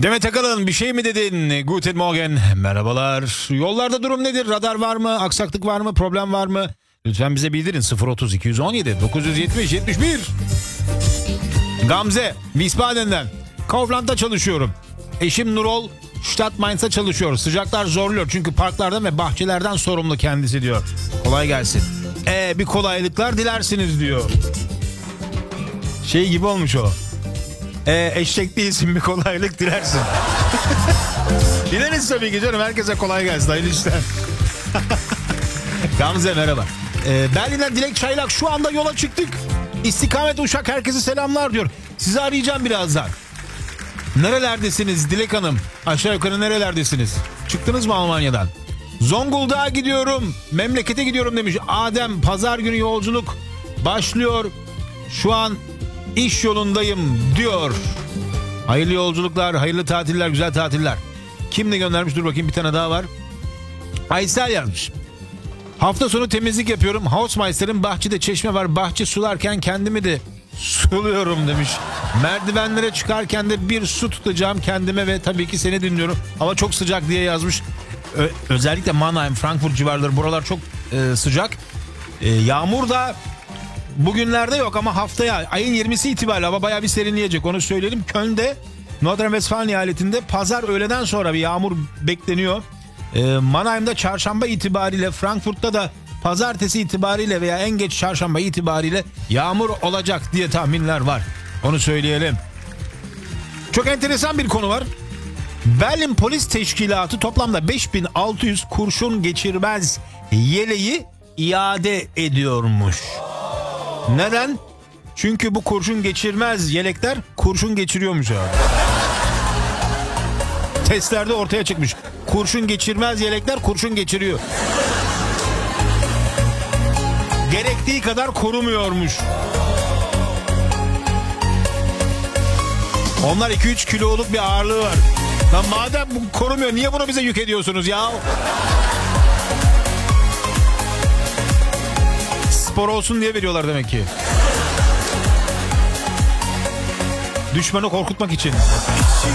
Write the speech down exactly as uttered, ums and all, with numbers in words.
Demet Akalın bir şey mi dedin? Guten Morgen. Merhabalar. Yollarda durum nedir? Radar var mı? Aksaklık var mı? Problem var mı? Lütfen bize bildirin. sıfır otuz iki on yedi dokuz yüz yetmiş yetmiş bir. Gamze Wiesbaden'den. Kaufland'da çalışıyorum. Eşim Nurol Stadtmainz'da çalışıyor. Sıcaklar zorluyor çünkü parklardan ve bahçelerden sorumlu kendisi diyor. Kolay gelsin. Ee, bir kolaylıklar dilersiniz diyor. Şey gibi olmuş o. Ee, eşek değilsin, bir kolaylık dilersin. Dileriz tabii ki canım. Herkese kolay gelsin. Hayırlı işler. Gamze merhaba. Ee, Berlin'den Dilek Çaylak, şu anda yola çıktık. İstikamet Uşak, herkese selamlar diyor. Sizi arayacağım birazdan. Nerelerdesiniz Dilek Hanım? Aşağı yukarı nerelerdesiniz? Çıktınız mı Almanya'dan? Zonguldak'a gidiyorum. Memlekete gidiyorum demiş. Adem, pazar günü yolculuk başlıyor. Şu an iş yolundayım diyor. Hayırlı yolculuklar, hayırlı tatiller, güzel tatiller. Kim ne göndermiş? Dur bakayım, bir tane daha var. Aysel yazmış. Hafta sonu temizlik yapıyorum. Hausmeister'in bahçede çeşme var. Bahçe sularken kendimi de suluyorum demiş. Merdivenlere çıkarken de bir su tutacağım kendime ve tabii ki seni dinliyorum. Hava çok sıcak diye yazmış. Ö- özellikle Mannheim, Frankfurt civarları, buralar çok e, sıcak. E, yağmur da bugünlerde yok ama haftaya ayın yirmisi itibariyle hava bayağı bir serinleyecek, onu söyleyelim. Köln'de, Nordrhein-Westfalen eyaletinde pazar öğleden sonra bir yağmur bekleniyor. E, Mannheim'da çarşamba itibariyle, Frankfurt'ta da pazartesi itibariyle veya en geç çarşamba itibariyle yağmur olacak diye tahminler var. Onu söyleyelim. Çok enteresan bir konu var. Berlin Polis Teşkilatı toplamda beş bin altı yüz kurşun geçirmez yeleği iade ediyormuş. Neden? Çünkü bu kurşun geçirmez yelekler kurşun geçiriyormuş abi. Testlerde ortaya çıkmış. Kurşun geçirmez yelekler kurşun geçiriyor. Gerektiği kadar korumuyormuş. Onlar iki üç kiloluk bir ağırlığı var. Lan madem bu korumuyor, niye bunu bize yük ediyorsunuz ya? Spor olsun diye veriyorlar demek ki. Düşmanı korkutmak için.